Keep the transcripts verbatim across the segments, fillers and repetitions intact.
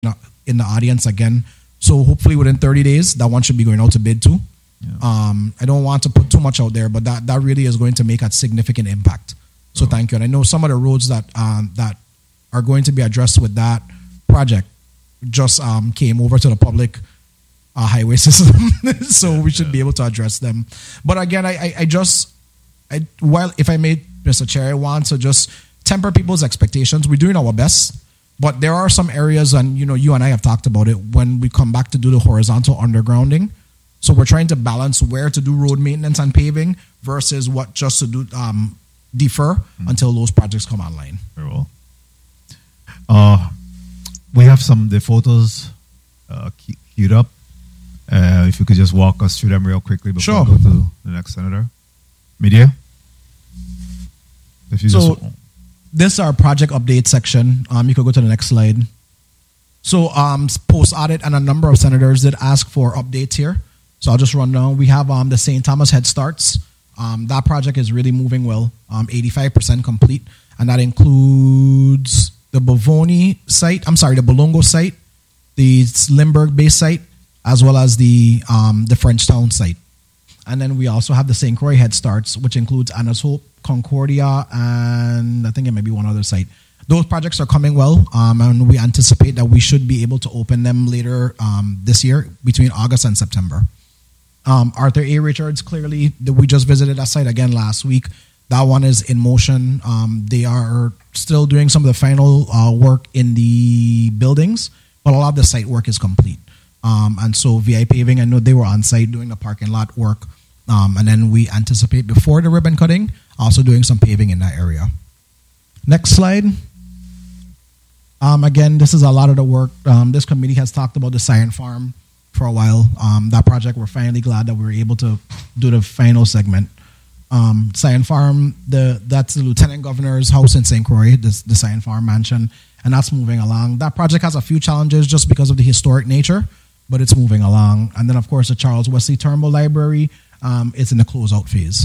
in the audience again. So hopefully within thirty days, that one should be going out to bid too. Yeah. Um, I don't want to put too much out there, but that, that really is going to make a significant impact. So oh. thank you. And I know some of the roads that um, that are going to be addressed with that project just um, came over to the public uh, highway system. So yeah, we should yeah. be able to address them. But again, I, I, I just, I, well, if I may, Mister Chair, I want to just temper people's expectations. We're doing our best. But there are some areas, and you know, you and I have talked about it, when we come back to do the horizontal undergrounding. So we're trying to balance where to do road maintenance and paving versus what just to do um, defer mm-hmm. until those projects come online. Very well. Uh, we have some of the photos uh, queued up. Uh, if you could just walk us through them real quickly before sure. we go to the next senator. Media? If you so, just... This is our project update section. Um, you could go to the next slide. So um, post audit and a number of senators did ask for updates here. So I'll just run down. We have um, the Saint Thomas Head Starts. Um, that project is really moving well, um, eighty-five percent complete. And that includes the Bovoni site, I'm sorry, the Bolongo site, the Limburg base site, as well as the, um, the Frenchtown site. And then we also have the Saint Croix Head Starts, which includes Anna's Hope, Concordia, and I think it may be one other site. Those projects are coming well, um, and we anticipate that we should be able to open them later um, this year, between August and September. Um, Arthur A. Richards, clearly, we just visited that site again last week. That one is in motion. Um, they are still doing some of the final uh, work in the buildings, but a lot of the site work is complete. Um, and so V I Paving, I know they were on site doing the parking lot work. Um, and then we anticipate before the ribbon cutting, also doing some paving in that area. Next slide. Um, again, this is a lot of the work. Um, this committee has talked about the Science Farm for a while. Um, that project, we're finally glad that we were able to do the final segment. Um, Science Farm, the, that's the Lieutenant Governor's house in Saint Croix, the, the Science Farm mansion, and that's moving along. That project has a few challenges just because of the historic nature, but it's moving along. And then, of course, the Charles Wesley Turnbull Library, um, it's in the closeout phase.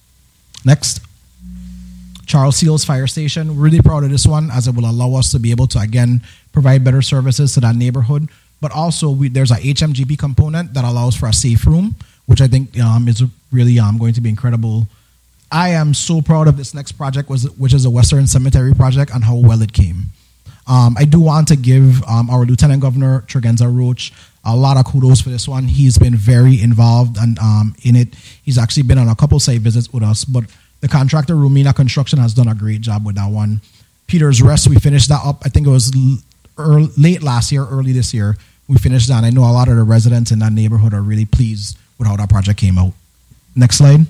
Next. Charles Seals Fire Station, really proud of this one as it will allow us to be able to, again, provide better services to that neighborhood. But also, we, there's a H M G B component that allows for a safe room, which I think um, is really um, going to be incredible. I am so proud of this next project, was which is a Western Cemetery project, and how well it came. Um, I do want to give um, our Lieutenant Governor, Tregenza Roach, a lot of kudos for this one. He's been very involved and um, in it. He's actually been on a couple site visits with us, but the contractor, Rumina Construction, has done a great job with that one. Peter's Rest, we finished that up. I think it was early, late last year, early this year. We finished that. And I know a lot of the residents in that neighborhood are really pleased with how that project came out. Next slide.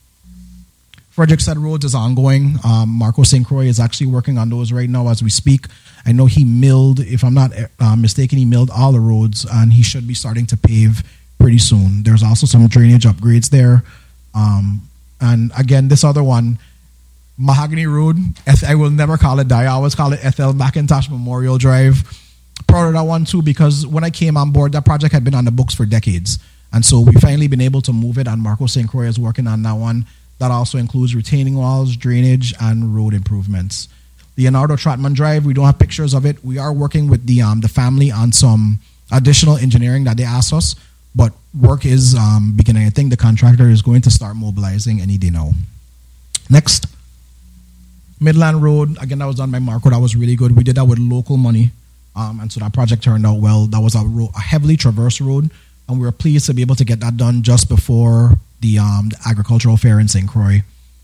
Frederick Said Roads is ongoing. Um, Marco Saint Croix is actually working on those right now as we speak. I know he milled, if I'm not uh, mistaken, he milled all the roads, and he should be starting to pave pretty soon. There's also some drainage upgrades there. Um, And again, this other one, Mahogany Road, I will never call it die. I always call it Ethel McIntosh Memorial Drive. Proud of that one too, because when I came on board, that project had been on the books for decades. And so we've finally been able to move it, and Marco Saint Croix is working on that one. That also includes retaining walls, drainage, and road improvements. Leonardo Trotman Drive, we don't have pictures of it. We are working with the um, the family on some additional engineering that they asked us. But work is um, beginning. I think the contractor is going to start mobilizing any day now. Next. Midland Road. Again, that was done by Marco. That was really good. We did that with local money. Um, and so that project turned out well. That was a, ro- a heavily traversed road. And we were pleased to be able to get that done just before the, um, the agricultural fair in Saint Croix.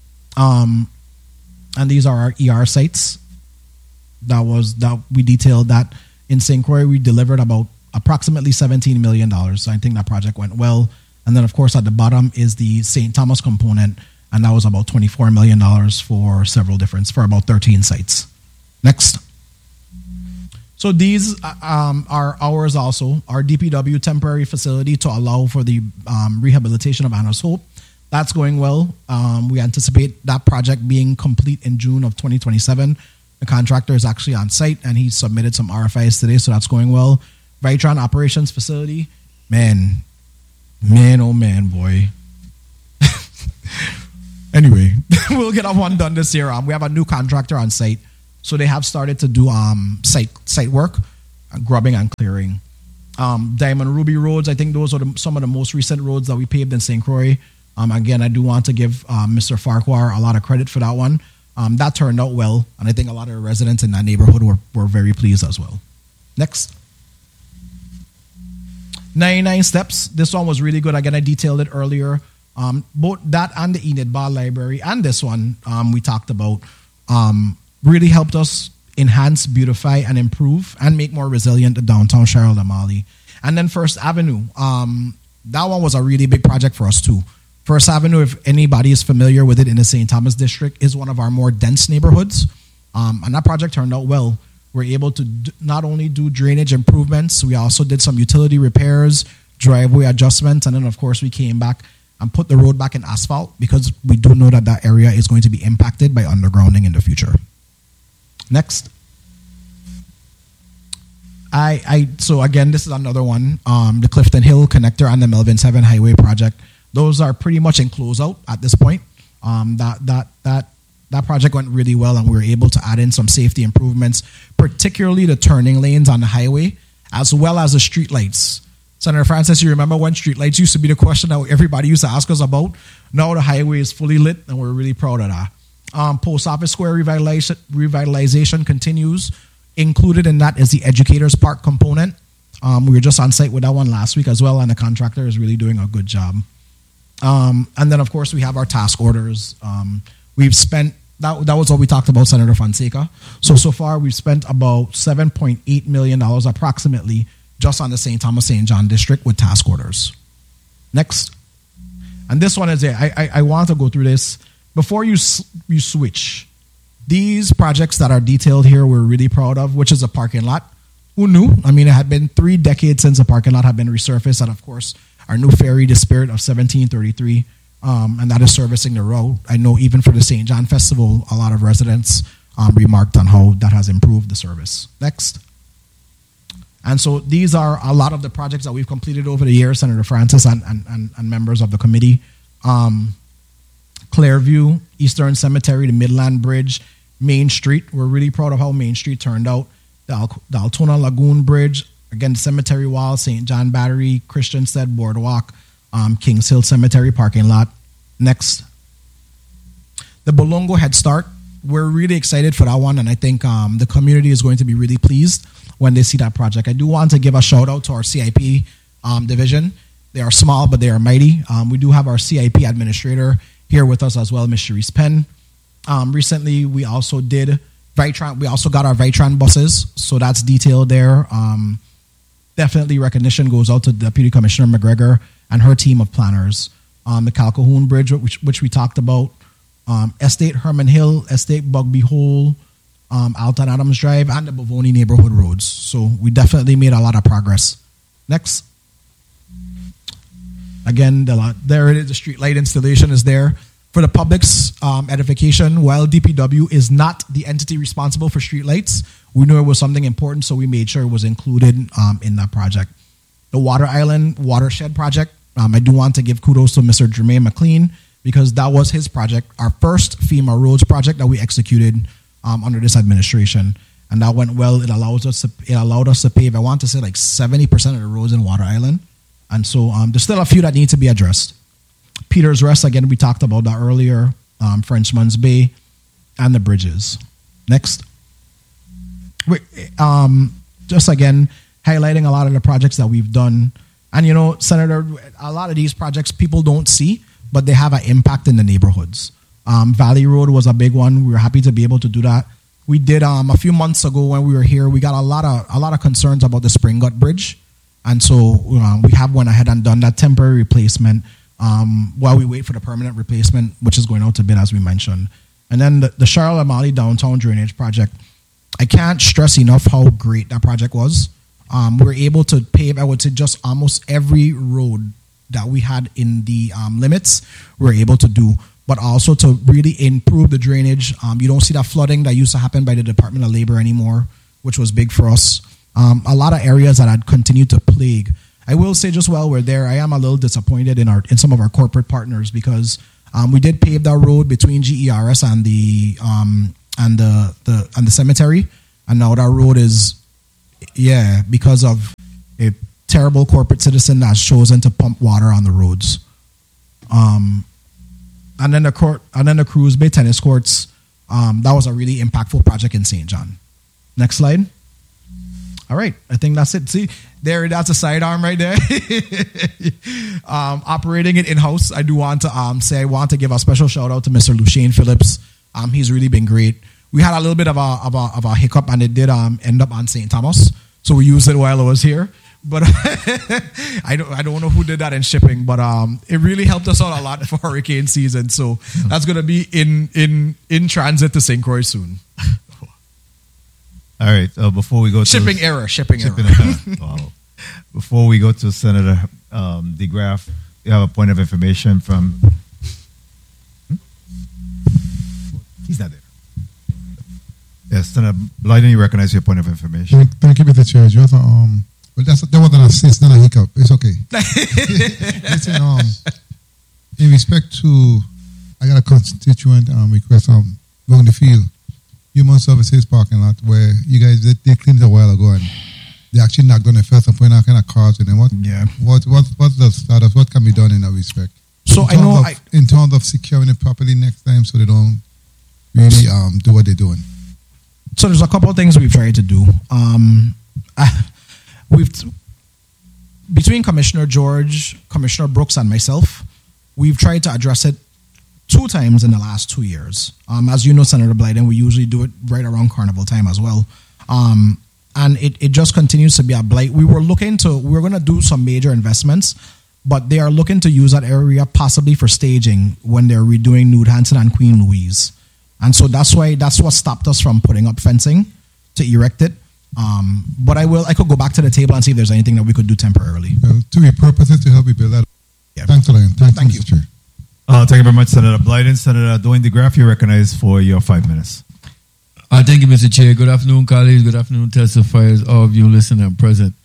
Um, and these are our E R sites. That was that we detailed that in Saint Croix. We delivered about approximately seventeen million dollars. So I think that project went well. And then, of course, at the bottom is the Saint Thomas component, and that was about twenty-four million dollars for several different, for about thirteen sites. Next. So these um, are ours also, our D P W temporary facility to allow for the um, rehabilitation of Anna's Hope. That's going well. Um, we anticipate that project being complete in June of twenty twenty-seven. The contractor is actually on site, and he submitted some R F Is today, so that's going well. Vitron Operations Facility, man, man, oh man, boy. Anyway, we'll get that one done this year. Um, we have a new contractor on site, so they have started to do um site site work. grubbing and clearing. Um, Diamond Ruby roads, I think those are the, some of the most recent roads that we paved in Saint Croix. Um, again, I do want to give um, Mister Farquhar a lot of credit for that one. Um, that turned out well, and I think a lot of the residents in that neighborhood were, were very pleased as well. Next. ninety-nine steps. This one was really good. Again, I detailed it earlier. Um, both that and the Enid Bar Library and this one um, we talked about um, really helped us enhance, beautify, and improve and make more resilient the downtown Charlotte Amalie. And then First Avenue. Um, that one was a really big project for us too. First Avenue, if anybody is familiar with it in the Saint Thomas district, is one of our more dense neighborhoods. Um, and that project turned out well. We're able to d- not only do drainage improvements, we also did some utility repairs, driveway adjustments, and then of course we came back and put the road back in asphalt because we do know that that area is going to be impacted by undergrounding in the future. Next. I, I so again, this is another one, um, the Clifton Hill Connector and the Melvin seven Highway Project. Those are pretty much in closeout at this point. Um, that that that that project went really well, and we were able to add in some safety improvements, particularly the turning lanes on the highway, as well as the street lights. Senator Francis, you remember when street lights used to be the question that everybody used to ask us about? Now the highway is fully lit, and we're really proud of that. Um, Post Office Square revitalization, revitalization continues. Included in that is the Educators Park component. Um, we were just on site with that one last week as well, and the contractor is really doing a good job. Um, and then, of course, we have our task orders. Um, we've spent, that, that was what we talked about, Senator Fonseca. So, so far, we've spent about seven point eight million dollars approximately just on the Saint Thomas Saint John district with task orders. Next. And this one is it. I, I, I want to go through this. Before you you switch, these projects that are detailed here we're really proud of, which is a parking lot. Who knew? I mean, it had been three decades since the parking lot had been resurfaced, and of course, our new ferry, the Spirit of seventeen thirty-three, um, and that is servicing the road. I know even for the Saint John Festival, a lot of residents um, remarked on how that has improved the service. Next. And so these are a lot of the projects that we've completed over the years, Senator Francis and, and, and, and members of the committee. Um, Clairview, Eastern Cemetery, the Midland Bridge, Main Street. We're really proud of how Main Street turned out. The, Al- the Altona Lagoon Bridge, again, the Cemetery Wall, Saint John Battery, Christiansted Boardwalk, um, Kings Hill Cemetery parking lot. Next. The Bolongo Head Start. We're really excited for that one, and I think um, the community is going to be really pleased when they see that project. I do want to give a shout out to our C I P um, division. They are small, but they are mighty. Um, we do have our C I P administrator here with us as well, Miz Sharice Penn. Um, recently, we also did Vitron. We also got our Vitron buses, so that's detailed there. Um, definitely recognition goes out to Deputy Commissioner McGregor and her team of planners. Um, the Calcahoon Bridge, which, which we talked about. Um, Estate Herman Hill, Estate Bugby Hole, um, Alton Adams Drive, and the Bavoni neighborhood roads. So we definitely made a lot of progress. Next. Again, the, there it is. The street light installation is there. For the public's um, edification, while D P W is not the entity responsible for street lights, we knew it was something important, so we made sure it was included um, in that project. The Water Island Watershed Project, um, I do want to give kudos to Mister Jermaine McLean, because that was his project, our first FEMA roads project that we executed um, under this administration. And that went well. It allows us to, it allowed us to pave, I want to say like seventy percent of the roads in Water Island. And so um, there's still a few that need to be addressed. Peter's Rest, again, we talked about that earlier. Um, Frenchman's Bay and the bridges. Next. We, um, just again, highlighting a lot of the projects that we've done. And, you know, Senator, a lot of these projects people don't see, but they have an impact in the neighborhoods. Um, Valley Road was a big one. We were happy to be able to do that. We did um, a few months ago when we were here. We got a lot of a lot of concerns about the Spring Gut Bridge, and so um, we have went ahead and done that temporary replacement um, while we wait for the permanent replacement, which is going out to bid as we mentioned. And then the, the Charlotte Amalie Downtown Drainage Project. I can't stress enough how great that project was. Um, we were able to pave, I would say, just almost every road that we had in the um, limits. We were able to do, but also to really improve the drainage. Um, you don't see that flooding that used to happen by the Department of Labor anymore, which was big for us. Um, a lot of areas that had continued to plague. I will say, just while we're there, I am a little disappointed in our in some of our corporate partners, because um, we did pave that road between G E R S and the um, and the, the and the cemetery, and now that road is Yeah, because of a terrible corporate citizen that's chosen to pump water on the roads. Um, and then the court, and then the Cruz Bay tennis courts. Um, that was a really impactful project in Saint John. Next slide. All right, I think that's it. See, there, that's a sidearm right there. um, operating it in-house, I do want to um, say I want to give a special shout out to Mister Lucien Phillips. Um, he's really been great. We had a little bit of a of a, of a hiccup, and it did um, end up on Saint Thomas, so we used it while I was here. But I don't I don't know who did that in shipping, but um, it really helped us out a lot for hurricane season. So that's gonna be in in in transit to Saint Croix soon. All right. Uh, before we go to shipping error, shipping, shipping error. error. Wow. Before we go to Senator um, DeGraff, you have a point of information from. Hmm? He's not there. Yes, Senator Blyden, you recognize your point of information. Thank, thank you, Mister Chair. You have a, um, well, that's that wasn't an assist, not a hiccup. It's okay. Listen, um, in respect to, I got a constituent um, request um, going the field. Human Services parking lot where you guys they, they cleaned it a while ago and they actually knocked on the first and putting all kind of cars in. And what yeah what what what's the status? What can be done in that respect? So in I know of, I, in terms of securing it properly next time so they don't really um do what they're doing. So there's a couple of things we've tried to do. Um, I, we've between Commissioner George, Commissioner Brooks, and myself, we've tried to address it two times in the last two years. Um, as you know, Senator Blyden, we usually do it right around Carnival time as well. Um, and it, it just continues to be a blight. We were looking to, we were going to do some major investments, but they are looking to use that area possibly for staging when they're redoing Nude Hanson and Queen Louise. And so that's why, that's what stopped us from putting up fencing to erect it. Um, but I will, I could go back to the table and see if there's anything that we could do temporarily. Well, to repurpose it to help you build that. Yeah. Thanks, Lion. Thanks, Thank Mister you. Chair. Uh, thank you very much, Senator Blyden. Senator Dwayne DeGraff, you're recognized for your five minutes. Uh, thank you, Mister Chair. Good afternoon, colleagues. Good afternoon, testifiers, all of you listening and present.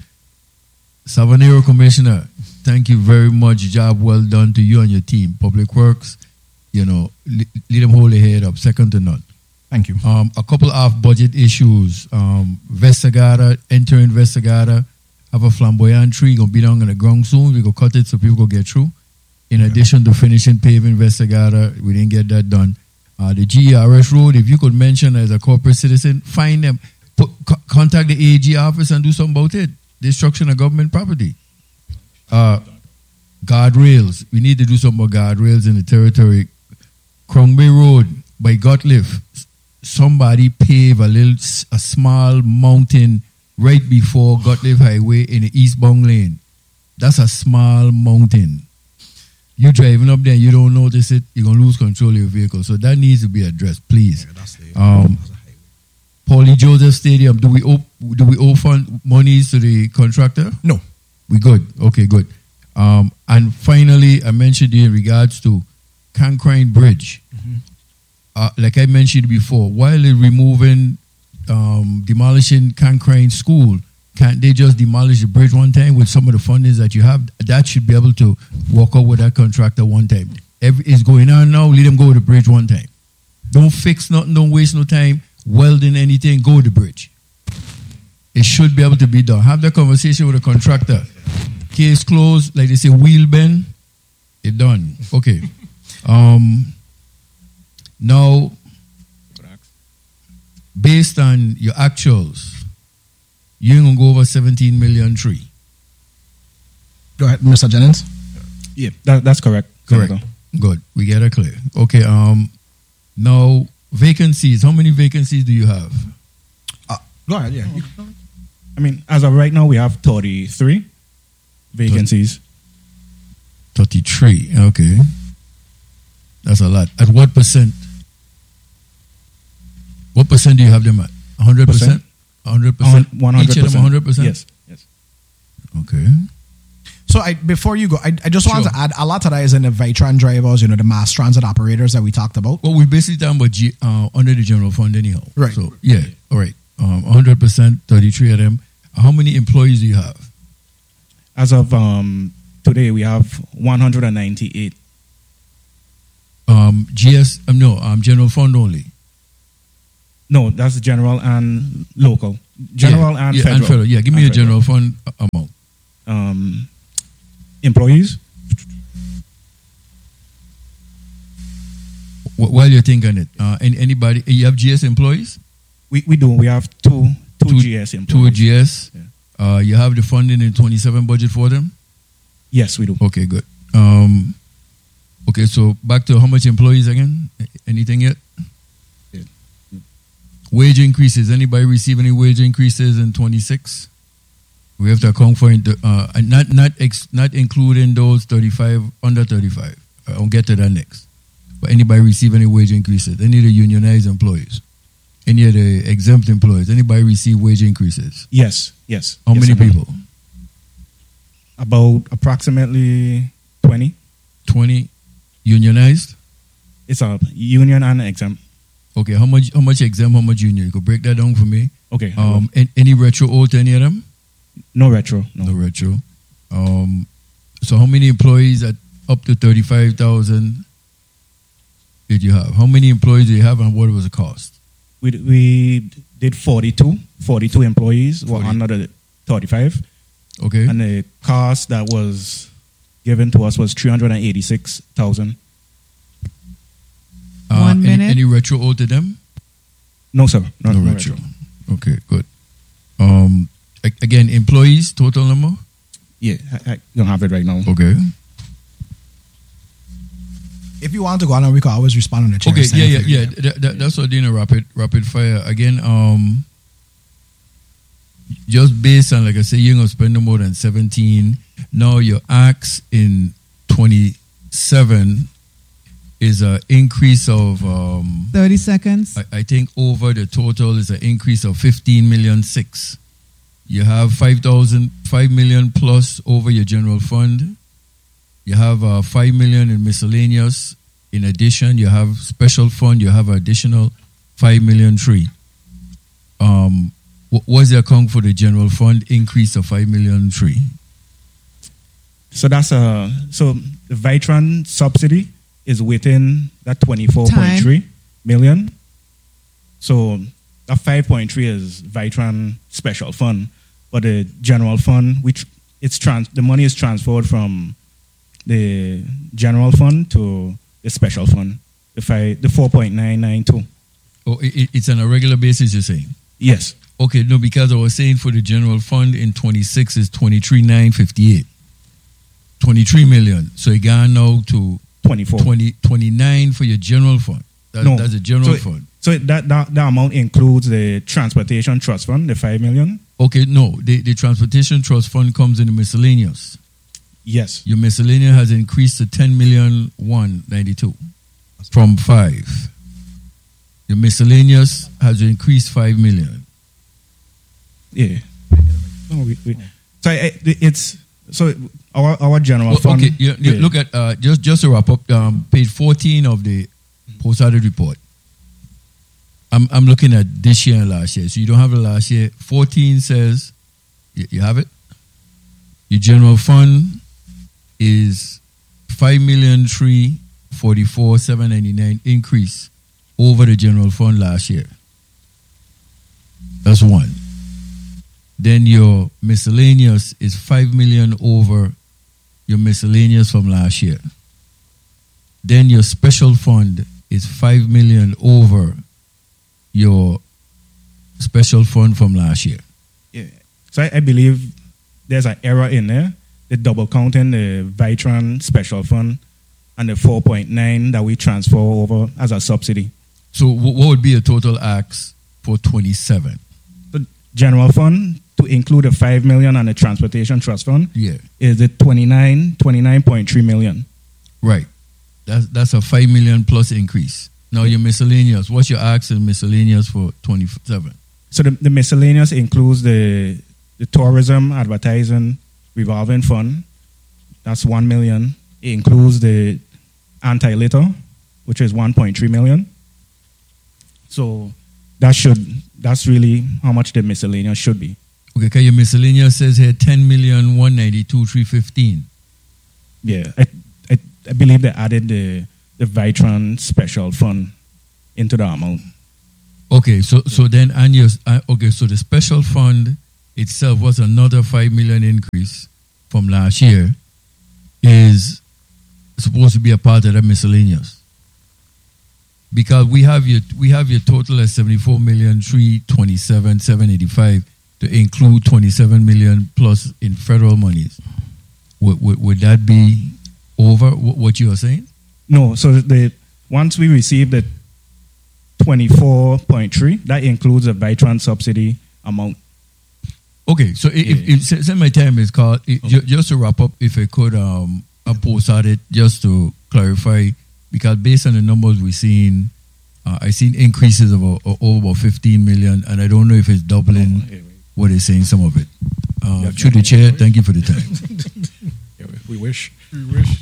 Savanero Commissioner, thank you very much. Job well done to you and your team. Public Works, you know, lead them hold their head up, second to none. Thank you. Um, a couple of budget issues. Um, Vestigata, enter Investigata, have a flamboyant tree, going to be down on the ground soon. We go cut it so people go get through. In addition to finishing paving Vestigata, we didn't get that done. Uh, the G E R S road, if you could mention as a corporate citizen, find them, put, co- contact the A G office and do something about it. Destruction of government property. Uh, guardrails, we need to do some more guardrails in the territory. Crown Bay Road by Gotliff, somebody pave a little, a small mountain right before Gotliff Highway in the eastbound lane. That's a small mountain. You driving up there, you don't notice it, you're going to lose control of your vehicle. So that needs to be addressed, please. Yeah, that's the, um, Paulie Joseph Stadium, do we owe, do we owe fund monies to the contractor? No. We good. Okay, good. Um, and finally, I mentioned in regards to Cancrine Bridge. Mm-hmm. Uh, like I mentioned before, while they're removing, um, demolishing Cancrine School, can't they just demolish the bridge one time with some of the fundings that you have? That should be able to walk out with that contractor one time. Every, it's going on now, let them go to the bridge one time. Don't fix nothing, don't waste no time, welding anything, go to the bridge. It should be able to be done. Have that conversation with the contractor. Case closed, like they say, wheel bend, it done. Okay. Um, now, based on your actuals, you're going to go over seventeen million tree. Go ahead, Mister Jennings. Yeah, that, that's correct. Correct. Senator. Good. We get it clear. Okay. Um. Now, vacancies. How many vacancies do you have? Uh, go ahead, yeah. You, I mean, as of right now, we have thirty-three vacancies. thirty-three. Okay. That's a lot. At what percent? What percent do you have them at? one hundred percent? one hundred percent? one hundred percent. Each of them one hundred percent? Yes. Yes. Okay. so I before you go, I, I just wanted Sure. to add a lot of that is in the Vitron drivers, you know, the mass transit operators that we talked about. Well, we basically talking about G, uh, under the general fund anyhow. Right. So, yeah. All right. Um, one hundred percent, thirty-three of them. How many employees do you have? As of um, today, we have one hundred ninety-eight. Um, G S, um, no, um, general fund only. No, that's general and local. General yeah, and yeah, federal. And federal. Yeah, give me And a general fund amount. Um, employees. Wh- While you're thinking it, uh, any, anybody, you have G S employees? We we do. We have two two, Two- G S Two employees. G S. Yeah. Uh, you have the funding in twenty-seven budget for them? Yes, we do. Okay, good. Um, okay, so back to how much employees again? A- Anything yet? Yeah. Wage increases. Anybody receive any wage increases in twenty-six? We have to account for it, uh, and not not ex, not including those thirty-five under thirty-five. I'll get to that next. But anybody receive any wage increases? Any of the unionized employees? Any of the exempt employees? Anybody receive wage increases? Yes, yes. How Yes, many I know. people? About approximately twenty. Twenty unionized. It's a union and exempt. Okay, how much? How much exempt? How much union? You could break that down for me. Okay. Um, an- any retro owed to any of them? no retro. No. No retro. Um, so how many employees at up to thirty-five thousand did you have? How many employees do you have, and what was the cost? We we did forty-two. forty-two employees were forty. under the thirty-five, Okay. and the cost that was given to us was three hundred and eighty-six thousand. Uh, One any, minute. Any retro owed to them? No, sir. No, No no retro. retro. Okay, good. Um, a- again, employees total number. Yeah, I, I don't have it right now. Okay. If you want to go on, we can always respond on the chair. Okay. stand Yeah, yeah, if you- yeah. That, that, that's what Dina rapid rapid fire again. Um, just based on like I say, you're gonna spend no more than seventeen. Now your acts in twenty seven is an increase of um, thirty seconds. I, I think over the total is an increase of fifteen million six. You have five thousand five million plus over your general fund. You have uh, five million in miscellaneous. In addition, you have special fund. You have additional five million three. Um, what was the account for the general fund increase of five million three? So that's a so the Vitran subsidy is within that twenty-four point three million. So that five point three is Vitran special fund, but the general fund, which it's trans the money is transferred from the general fund to the special fund, the five, the four point nine nine two. Oh, it, it's on a regular basis. You're saying? Yes. Okay, no, because I was saying for the general fund in twenty-six is twenty-three nine fifty-eight. twenty-three million. So it gone now to twenty-four. twenty, twenty-nine for your general fund. That, No. That's a general So- fund. So that, that that amount includes the transportation trust fund, the five million. Okay, no, the, the transportation trust fund comes in the miscellaneous. Yes. Your miscellaneous has increased to ten million one ninety-two from five. Your miscellaneous has increased five million. Yeah. No, we, we, so I, it's so our our general Well, fund. okay, you, you yeah. look at uh, just just to wrap up, um, page fourteen of the post-audit report. I'm I'm looking at this year and last year. So you don't have the last year. fourteen says you, you have it. Your general fund is five million three forty four seven ninety nine increase over the general fund last year. That's one. Then your miscellaneous is five million over your miscellaneous from last year. Then your special fund is five million over your special fund from last year. Yeah. So I, I believe there's an error in there. The double counting the Vitran special fund and the four point nine that we transfer over as a subsidy. So wh- what would be a total ask for twenty-seven? The general fund to include the five million and the transportation trust fund Yeah, is the twenty-nine twenty-nine point three million. right. That's that's a five million plus increase. Now your miscellaneous. What's your ask in miscellaneous for twenty-seven? So the, the miscellaneous includes the the tourism advertising revolving fund. That's one million. It includes the anti-litter, which is one point three million. So that should that's really how much the miscellaneous should be. Okay, okay, your miscellaneous says here ten million one ninety two three fifteen. Yeah, I, I I believe they added the the Vitran special fund into the amount. Okay, so so then and you uh, okay, so the special fund itself was another five million increase from last year. Is supposed to be a part of the miscellaneous because we have your we have your total at seventy four million three twenty seven seven eighty five to include twenty seven million plus in federal monies. Would, would, would that be over what you are saying? No. So the once we receive the twenty-four point three, that includes a Vitron subsidy amount. Okay, so if, Yeah. if, if, my time is called, if, ju- just to wrap up, if I could um, oppose at it, just to clarify, because based on the numbers we've seen, uh, I've seen increases of, of over about fifteen million, and I don't know if it's doubling Oh, yeah, what they're saying, some of it. Uh, Yeah, through the chair, thank you for the time. yeah, we wish. We wish.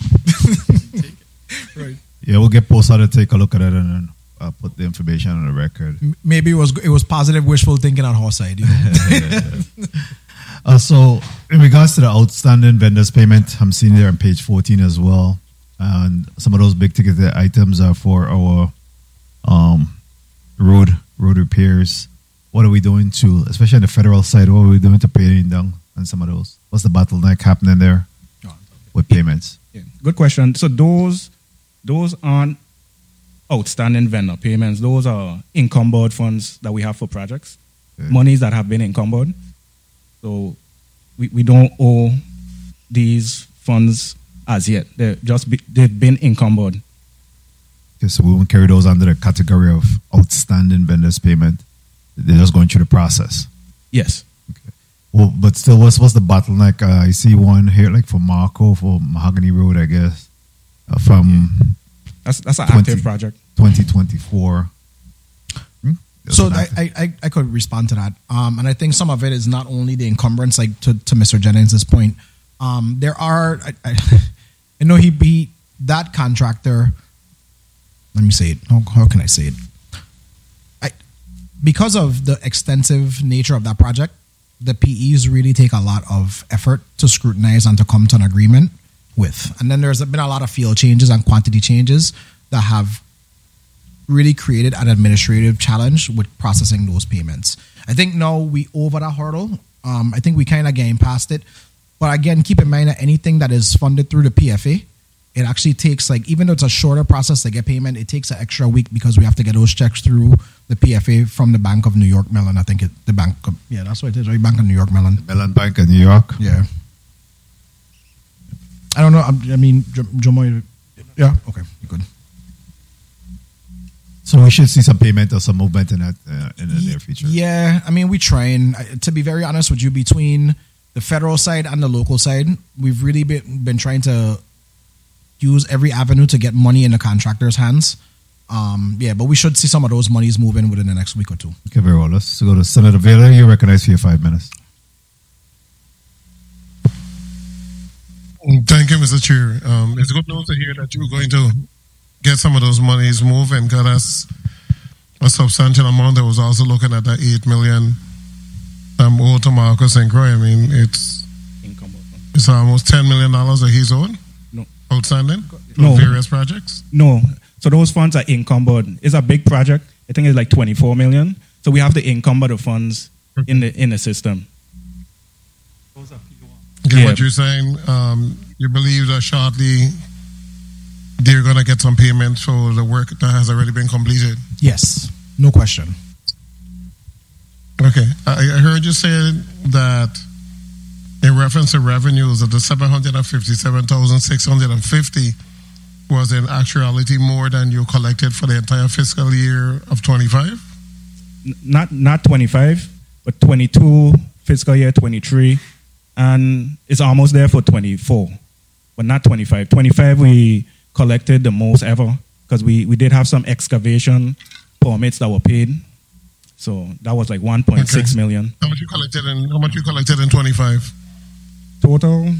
Right. Yeah, we'll get Post to take a look at it and then uh, put the information on the record. M- Maybe it was it was positive wishful thinking on her side. You know? Uh, so, in regards to the outstanding vendors payment, I'm seeing there on page fourteen as well. And some of those big ticket items are for our um, road road repairs. What are we doing to, especially on the federal side, what are we doing to pay down on some of those? What's the bottleneck happening there with payments? Yeah. Good question. So those those aren't outstanding vendor payments. Those are encumbered funds that we have for projects, Okay. monies that have been encumbered. So we, we don't owe these funds as yet. They're just be, they've been encumbered. Okay, so we won't carry those under the category of outstanding vendors payment. They're just going through the process. Yes. Well, but still, what's what's the bottleneck? Uh, I see one here, like for Marco, for Mahogany Road, I guess, uh, from That's that's an twenty active project. twenty twenty-four. Hmm? So That's I, an I, I- I could respond to that. Um, and I think some of it is not only the encumbrance, like to, to Mister Jennings' point. Um, there are, I, I, I know he beat that contractor. Let me say it. How, how can I say it? I, because of the extensive nature of that project, the P Es really take a lot of effort to scrutinize and to come to an agreement with. And then there's been a lot of field changes and quantity changes that have really created an administrative challenge with processing those payments. I think now we over that hurdle. Um, I think we kind of getting past it. But again, keep in mind that anything that is funded through the P F A, it actually takes, like, even though it's a shorter process to get payment, it takes an extra week because we have to get those checks through the P F A from the Bank of New York Mellon. I think it, the Bank of, yeah, that's what it is, right? Bank of New York Mellon. Mellon Bank in New York. Yeah. I don't know. I, I mean, J- Jomo, yeah, okay, good. So we should see some payment or some movement in that uh, in the near future. Yeah, I mean, we trying. I- To be very honest with you, between the federal side and the local side, we've really been, been trying to use every avenue to get money in the contractors' hands. Um, yeah, but we should see some of those monies move in within the next week or two. Okay, very well. Let's go to Senator Vela. You're recognized for your five minutes. Thank you, Mister Chair. Um, it's good news to hear that you're going to get some of those monies moving because that's a substantial amount. I was also looking at that eight million um, owed to Marcus and Croy. I mean, it's Encumbered fund. it's almost ten million dollars that he's owed No. outstanding No. on various projects. No. So those funds are encumbered. It's a big project. I think it's like twenty-four million. So we have to encumber the funds in the in the system. Okay, Yeah. what you're saying, um, you believe that shortly they're going to get some payment for the work that has already been completed. Yes, no question. Okay, I, I heard you say that in reference to revenues that the seven hundred fifty-seven thousand six hundred fifty was in actuality more than you collected for the entire fiscal year of twenty-five. N- Not not twenty-five, but twenty-two fiscal year twenty-three, and it's almost there for twenty-four, but not twenty-five. twenty-five we collected the most ever because we, we did have some excavation permits that were paid, so that was like one point six Okay. million How much you collected in how much you collected in twenty-five? total.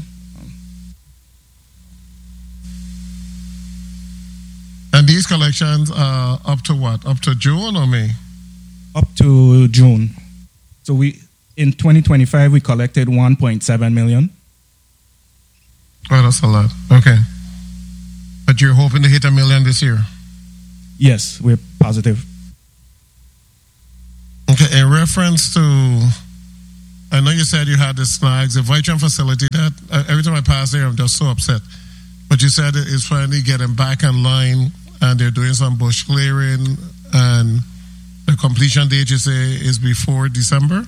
And these collections are up to what? Up to June or May? Up to June. So we in twenty twenty-five we collected one point seven million. Oh, that's a lot. Okay. But you're hoping to hit a million this year. Yes, we're positive. Okay, in reference to, I know you said you had the snags, the Vitron facility. That uh, every time I pass there, I'm just so upset. But you said it is finally getting back in line, and they're doing some bush clearing, and the completion date you say is before December.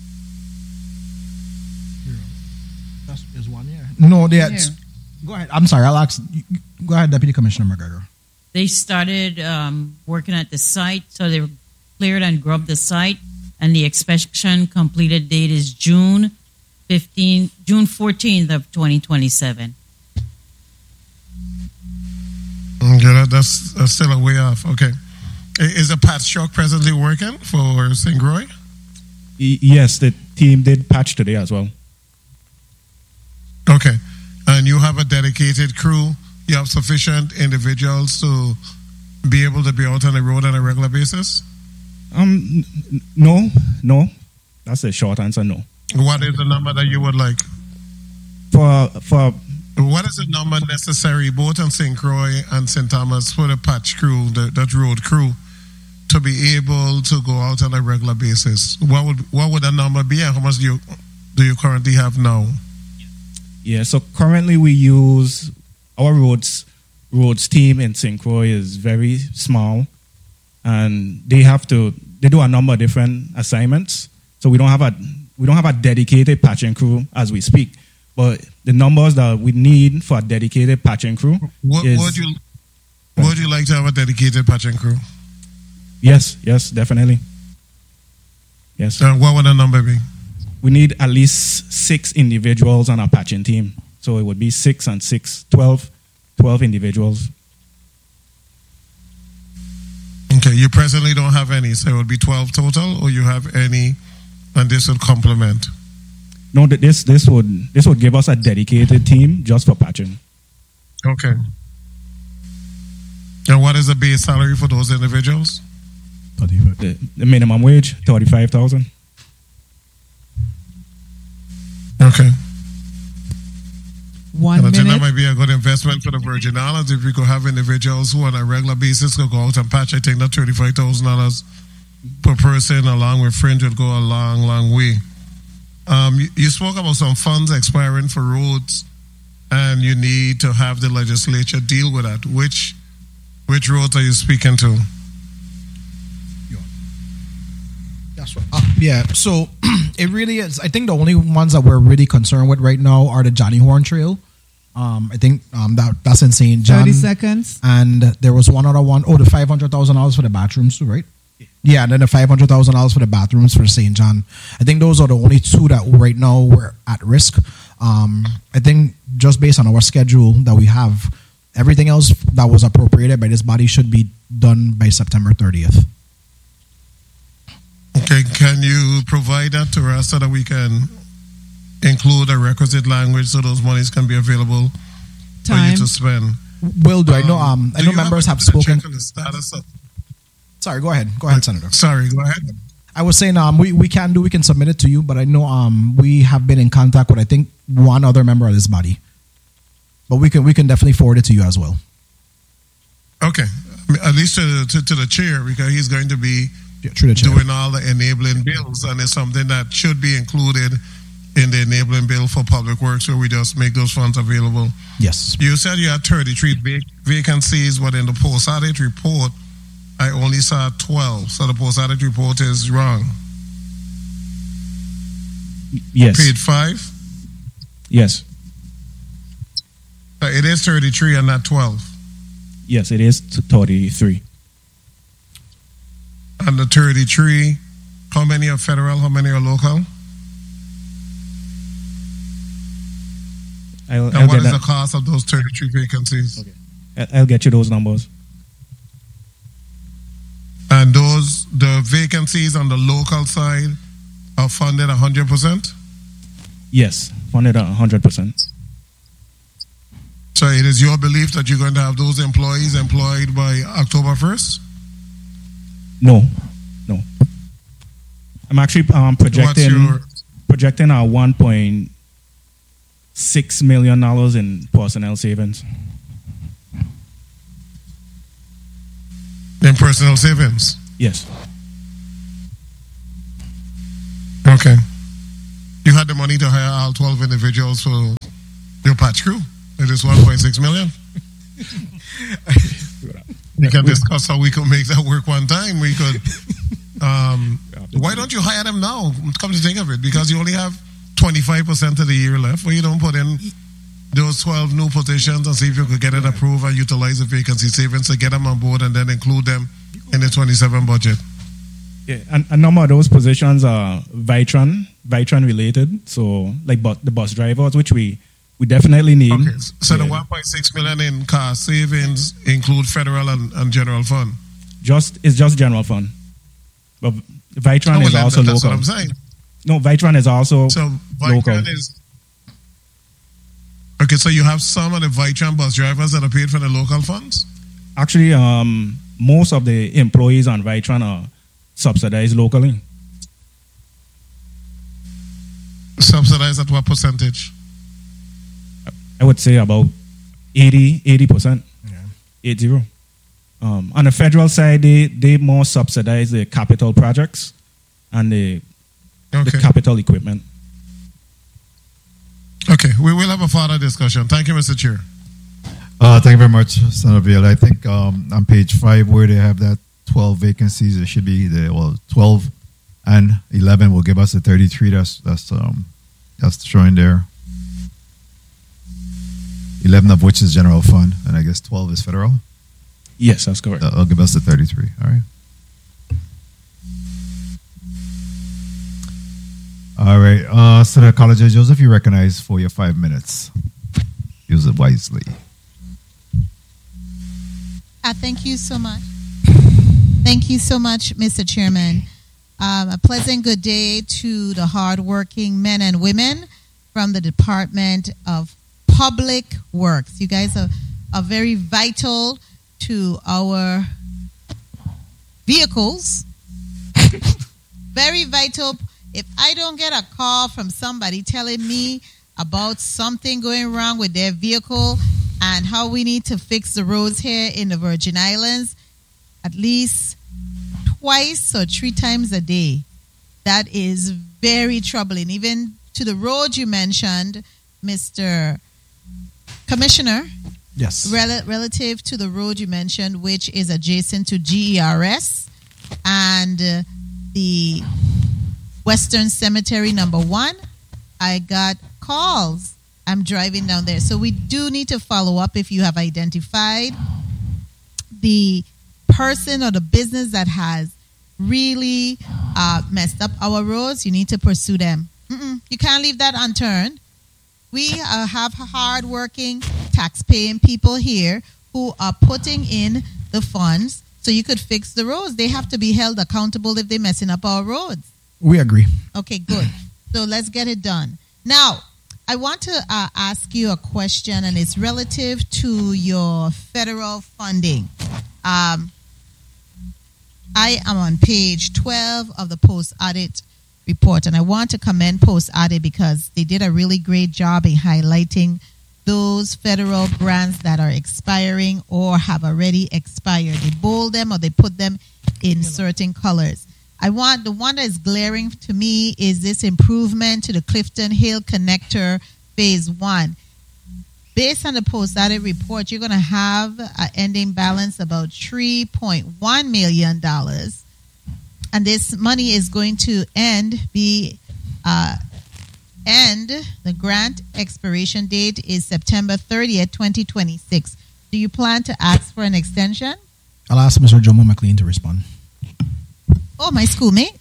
That's is one year. No, they had, go ahead. I'm sorry. I'll ask. Go ahead, Deputy Commissioner McGregor. They started um, working at the site, so they cleared and grubbed the site, and the inspection completed date is June fifteenth, June fourteenth of twenty twenty-seven. Okay, that, that's, that's still a way off. Okay. Is the patch truck presently working for Saint Croix? Y- yes, the team did patch today as well. Okay. And you have a dedicated crew? You have sufficient individuals to be able to be out on the road on a regular basis? Um, n- no, no. That's the short answer, no. What is the number that you would like? For for What is the number necessary, both on Saint Croix and Saint Thomas, for the patch crew, the, that road crew, to be able to go out on a regular basis? What would what would that number be, and how much do you do you currently have now? yeah, so currently we use our roads roads team in Saint Croix is very small, and they have to they do a number of different assignments. So we don't have a we don't have a dedicated patching crew as we speak. But the numbers that we need for a dedicated patching crew What is, would you would you like to have a dedicated patching crew? yes, yes, definitely. Yes. And what would the number be? We need at least six individuals on our patching team. So it would be six and six, twelve, twelve individuals. Okay, you presently don't have any, so it would be twelve total, or you have any, and this would complement. No, th- this this would this would give us a dedicated team just for patching. Okay. And what is the base salary for those individuals? The, the minimum wage, thirty-five thousand. Okay. One And I think that minute. might be a good investment for the Virgin Islands if we could have individuals who on a regular basis could go out and patch. I think that thirty-five thousand dollars per person along with fringe would go a long, long way. Um, you, you spoke about some funds expiring for roads, and you need to have the legislature deal with that. Which which roads are you speaking to? That's right. Uh, yeah, so it really is. I think the only ones that we're really concerned with right now are the Johnny Horn Trail. Um, I think um, that that's in Saint John. thirty seconds. And there was one other one. Oh, the five hundred thousand dollars for the bathrooms too, right? Yeah, and then the five hundred thousand dollars for the bathrooms for Saint John. I think those are the only two that right now we're at risk. Um, I think just based on our schedule that we have, everything else that was appropriated by this body should be done by September thirtieth. Okay, can you provide that to us so that we can include a requisite language so those monies can be available for Time. you to spend? Will do. I know. Um, I do know you members a- have a spoken. check on the status of- Sorry, go ahead. Go ahead, Senator. Sorry, go ahead. I was saying um, we, we can do, we can submit it to you, but I know um, we have been in contact with, I think, one other member of this body. But we can we can definitely forward it to you as well. Okay, I mean, at least to, to, to the chair, because he's going to be Yeah, through the chair. doing all the enabling bills, and it's something that should be included in the enabling bill for public works, where we just make those funds available. Yes. You said you had thirty-three vac- vacancies, but in the post-audit report, I only saw twelve. So the post-audit report is wrong. Yes. Paid five? Yes. Uh, It is thirty-three and not twelve. Yes, it is t- thirty-three. And the thirty-three, how many are federal, how many are local? I'll, And I'll what get is that. the cost of those thirty-three vacancies? I- I'll get you those numbers. And those, the vacancies on the local side are funded one hundred percent? Yes, funded a hundred percent. So it is your belief that you're going to have those employees employed by October first? No, no. I'm actually um, What's projecting your, projecting our one point six million dollars in personnel savings. in personal savings? Yes. Okay. You had the money to hire all twelve individuals for your patch crew. It is one point six million. We can discuss how we could make that work one time. We could. Um, why don't you hire them now? Come to think of it, because you only have twenty-five percent of the year left. Why you don't put in those twelve new positions and see if you could get it approved and utilize the vacancy savings to get them on board and then include them in the twenty-seven budget? Yeah, and a number of those positions are Vitron, Vitron related. So, like bu- the bus drivers, which we, we definitely need. Okay, so yeah. the one point six million in cost savings include federal and, and general fund. Just it's just general fund, but Vitron Oh, is well, also that's local. what I'm saying. No, Vitron is also So local. Vitron is okay. So you have some of the Vitron bus drivers that are paid for the local funds. Actually, um, most of the employees on Vitron are subsidized locally. Subsidized at what percentage? I would say about eighty percent. Yeah. Eight zero. Um, on the federal side, they, they more subsidize the capital projects and the, Okay. the capital equipment. Okay, we will have a further discussion. Thank you, Mister Chair. Uh, thank you very much, Senator Viola. I think um, on page five where they have that twelve vacancies, it should be the well twelve and eleven will give us the thirty-three. That's that's um that's showing there. Eleven of which is general fund, and I guess twelve is federal. Yes, that's correct. That'll give us the thirty-three. All right. All right. Uh, Senator College Joseph, you recognize for your five minutes. Use it wisely. Uh, thank you so much. Thank you so much, Mister Chairman. Um, a pleasant good day to the hardworking men and women from the Department of Public Works. You guys are, are very vital to our vehicles. Very vital. If I don't get a call from somebody telling me about something going wrong with their vehicle and how we need to fix the roads here in the Virgin Islands, at least twice or three times a day, that is very troubling. Even to the road you mentioned, Mister Commissioner, Yes. rel- relative to the road you mentioned, which is adjacent to G E R S and uh, the Western Cemetery number one, I got calls. I'm driving down there. So we do need to follow up if you have identified the person or the business that has really uh, messed up our roads. You need to pursue them. Mm-mm. You can't leave that unturned. We uh, have hardworking, tax-paying people here who are putting in the funds so you could fix the roads. They have to be held accountable if they're messing up our roads. We agree. Okay, good. So let's get it done. Now, I want to uh, ask you a question, and it's relative to your federal funding. Um, I am on page twelve of the post-audit report, and I want to commend post-audit because they did a really great job in highlighting those federal grants that are expiring or have already expired. They bold them or they put them in certain colors. I want the one that is glaring to me is this improvement to the Clifton Hill Connector Phase One. Based on the post-audit report, you're going to have an ending balance about three point one million dollars, and this money is going to end be uh, end. The grant expiration date is September thirtieth, twenty twenty-six. Do you plan to ask for an extension? I'll ask Mister Jomo McLean to respond. Oh, my schoolmate.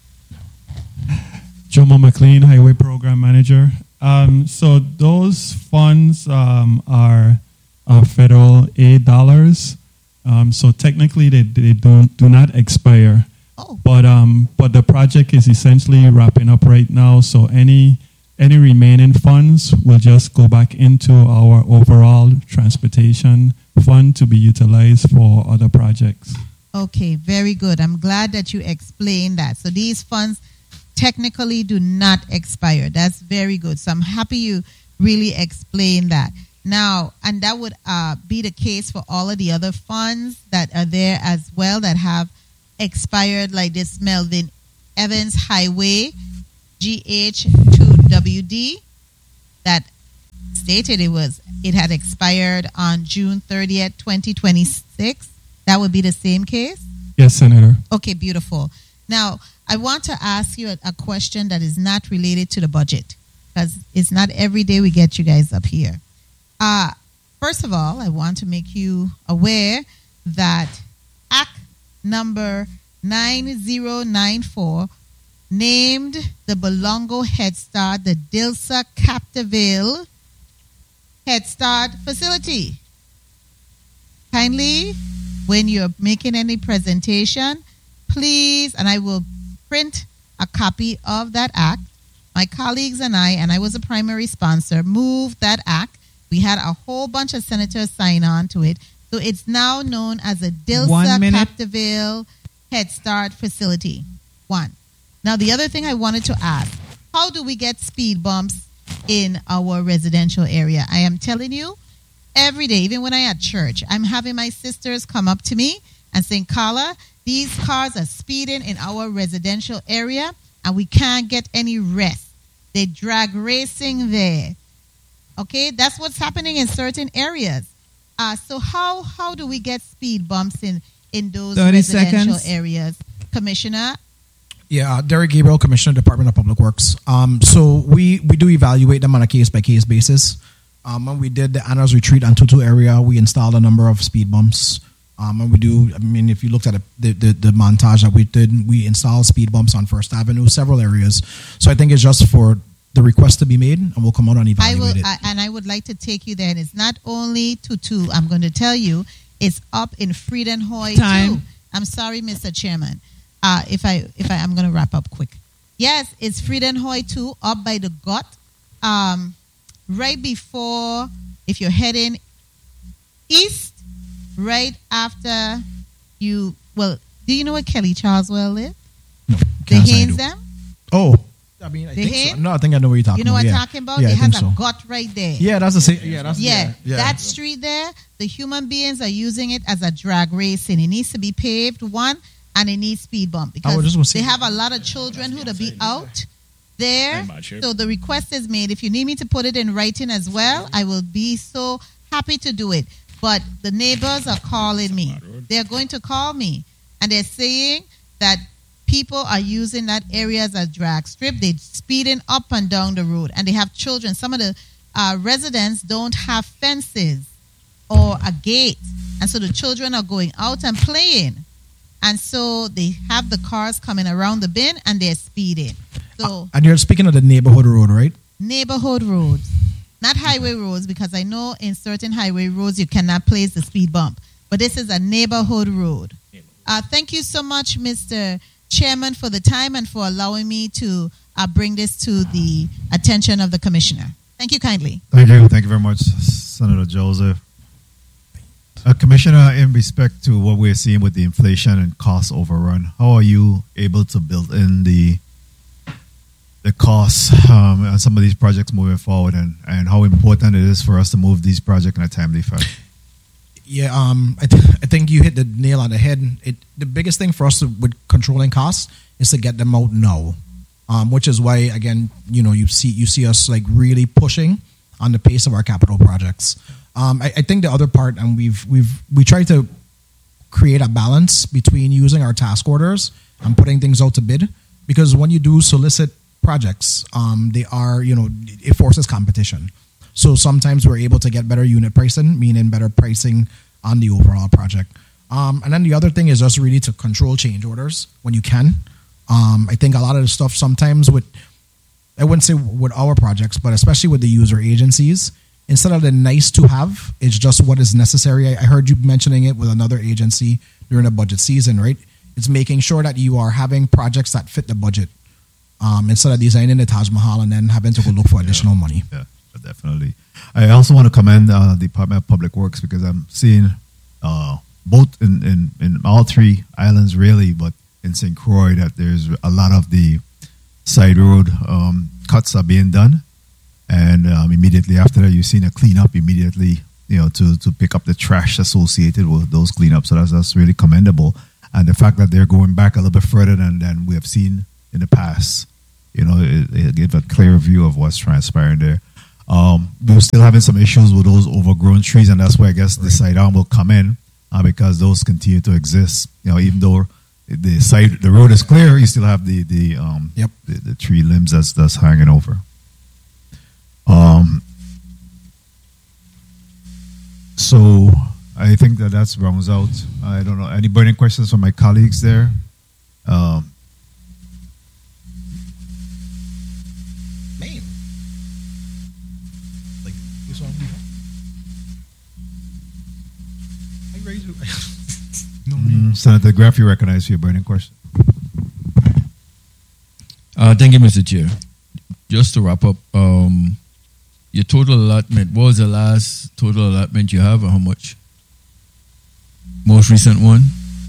Jomo McLean, Highway Program Manager. Um, so those funds um, are, are federal aid dollars. Um, so technically, they, they don't do not expire. Oh. But um, but the project is essentially wrapping up right now. So any any remaining funds will just go back into our overall transportation fund to be utilized for other projects. Okay, very good. I'm glad that you explained that. So these funds technically do not expire. That's very good. So I'm happy you really explained that. Now, and that would uh, be the case for all of the other funds that are there as well that have expired, like this Melvin Evans Highway G H two W D that stated it was it had expired on June thirtieth, twenty twenty-six. That would be the same case? Yes, Senator. Okay, beautiful. Now, I want to ask you a, a question that is not related to the budget, because it's not every day we get you guys up here. Uh, first of all, I want to make you aware that Act number nine zero nine four named the Bolongo Head Start the Dilsa Capdeville Head Start Facility. Kindly, when you're making any presentation, please, and I will print a copy of that act. My colleagues and I, and I was a primary sponsor, moved that act. We had a whole bunch of senators sign on to it. So it's now known as a Dilsa Capdeville Head Start Facility. One. Now, the other thing I wanted to ask, how do we get speed bumps in our residential area? I am telling you, every day, even when I at church, I'm having my sisters come up to me and saying, Carla, these cars are speeding in our residential area and we can't get any rest. They drag racing there. Okay, that's what's happening in certain areas. Uh, so how how do we get speed bumps in, in those residential seconds. areas? Commissioner? Yeah, uh, Derek Gabriel, Commissioner, Department of Public Works. Um, so we, we do evaluate them on a case-by-case basis. Um, when we did the Anna's Retreat on Tutu area, we installed a number of speed bumps. Um, and we do, I mean, if you looked at the, the, the montage that we did, we installed speed bumps on First Avenue, several areas. So I think it's just for the request to be made, and we'll come out and evaluate I will, it. I, and I would like to take you there. And it's not only Tutu, I'm going to tell you, it's up in Friedenhoy Time. too. I'm sorry, Mister Chairman. Uh, if I, if I, I'm going to wrap up quick. Yes, it's Friedenhoy too, up by the gut. Um, right before, if you're heading east, right after you, well, do you know where Kelly Charleswell live? No, The can't say I Haynes do. them? Oh, I mean, I The think so. Haynes? No, I think I know what you're talking You know about. what I'm yeah. talking about? Yeah, it I has think a so. gut right there. Yeah, that's the same. Yeah, that's Yeah, yeah. yeah. that street there, the human beings are using it as a drag racing. It needs to be paved, one, and it needs speed bump I was just gonna because say- they have a lot of children who to be out there. So the request is made. If you need me to put it in writing as well, I will be so happy to do it. But the neighbors are calling me. They're going to call me, and they're saying that people are using that area as a drag strip. They're speeding up and down the road, and they have children. Some of the uh, residents don't have fences or a gate, and so the children are going out and playing. And so they have the cars coming around the bend, and they're speeding. So And you're speaking of the neighborhood road, right? neighborhood roads, not highway roads, because I know in certain highway roads you cannot place the speed bump. But this is a neighborhood road. Uh, thank you so much, Mister Chairman, for the time and for allowing me to uh, bring this to the attention of the Commissioner. Thank you kindly. Thank you. Thank you very much, Senator Joseph. Uh, Commissioner, in respect to what we're seeing with the inflation and cost overrun, how are you able to build in the the costs um, on some of these projects moving forward, and, and how important it is for us to move these projects in a timely fashion? Yeah, um, I, th- I think you hit the nail on the head. It the biggest thing for us to, with controlling costs is to get them out now, um, which is why again, you know, you see you see us like really pushing on the pace of our capital projects. Um, I, I think the other part, and we've we've we try to create a balance between using our task orders and putting things out to bid, because when you do solicit projects, um, they are, you know, it forces competition. So sometimes we're able to get better unit pricing, meaning better pricing on the overall project. Um, and then the other thing is just really to control change orders when you can. Um, I think a lot of the stuff sometimes with, I wouldn't say with our projects, but especially with the user agencies, instead of the nice to have, it's just what is necessary. I, I heard you mentioning it with another agency during the budget season, right? It's making sure that you are having projects that fit the budget, um, instead of designing the Taj Mahal and then having to go look for additional yeah. money. Yeah. Definitely. I also want to commend uh, the Department of Public Works, because I'm seeing uh, both in, in, in all three islands really, but in Saint Croix, that there's a lot of the side road um, cuts are being done, and um, immediately after that you've seen a cleanup immediately, you know, to, to pick up the trash associated with those cleanups. So that's, that's really commendable. And the fact that they're going back a little bit further than, than we have seen in the past you know, it, it give a clear view of what's transpiring there. Um, we're still having some issues with those overgrown trees, and that's where I guess right. the side arm will come in uh, because those continue to exist. You know, even though the side, the road is clear, you still have the the um yep. the, the tree limbs that's that's hanging over. Um. So I think that that's rounds out. I don't know any burning questions from my colleagues there. Um. Man, like this one. Are you ready to? No, mm, Senator Graff, you recognize your burning question. Uh, thank you, Mister Chair. Just to wrap up, um, your total allotment, what was the last total allotment you have, and how much? Most recent one?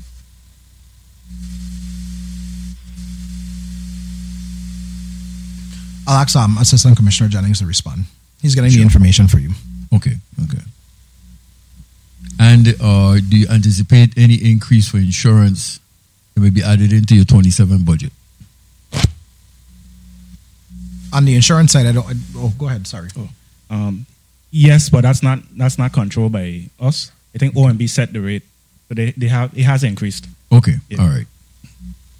I'll ask um, Assistant Commissioner Jennings to respond. He's getting Sure. the information for you. Okay, okay. And uh, do you anticipate any increase for insurance that may be added into your twenty-seven budget? On the insurance side, I don't. I, oh, go ahead. Sorry. Oh, um, yes, but that's not that's not controlled by us. I think O M B set the rate, but they, they have it has increased. Okay, Yeah. all right.